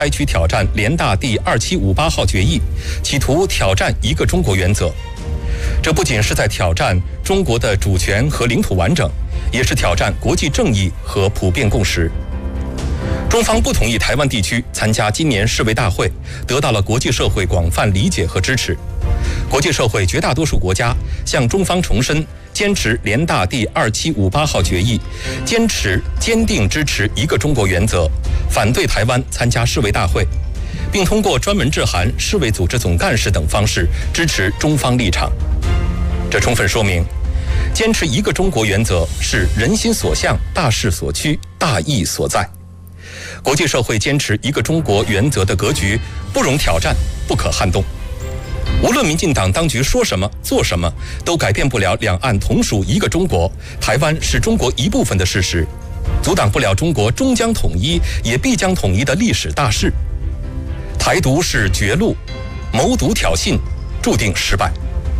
该区挑战联大第2758号决议，企图挑战一个中国原则。这不仅是在挑战中国的主权和领土完整，也是挑战国际正义和普遍共识。中方不同意台湾地区参加今年世卫大会，得到了国际社会广泛理解和支持。国际社会绝大多数国家向中方重申坚持联大第2758号决议，坚定支持一个中国原则，反对台湾参加世卫大会，并通过专门致函世卫组织总干事等方式支持中方立场。这充分说明，坚持一个中国原则是人心所向、大势所趋、大义所在。国际社会坚持一个中国原则的格局不容挑战，不可撼动。无论民进党当局说什么做什么，都改变不了两岸同属一个中国，台湾是中国一部分的事实，阻挡不了中国终将统一也必将统一的历史大势。台独是绝路，谋独挑衅注定失败。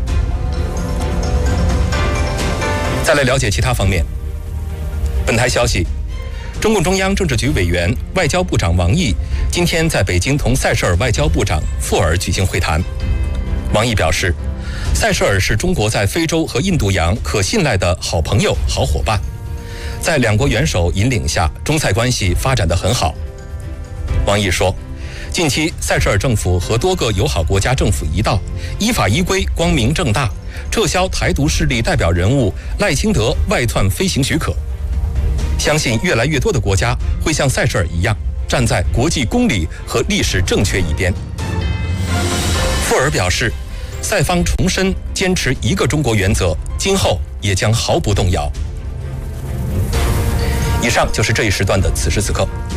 再来了解其他方面。本台消息，中共中央政治局委员、外交部长王毅今天在北京同塞舌尔外交部长富尔举行会谈。王毅表示，塞舌尔是中国在非洲和印度洋可信赖的好朋友、好伙伴，在两国元首引领下，中塞关系发展得很好。王毅说，近期塞舌尔政府和多个友好国家政府一道，依法依规、光明正大撤销台独势力代表人物赖清德外窜飞行许可。相信越来越多的国家会像塞舌尔一样，站在国际公理和历史正确一边。富尔表示，塞方重申坚持一个中国原则，今后也将毫不动摇。以上就是这一时段的此时此刻。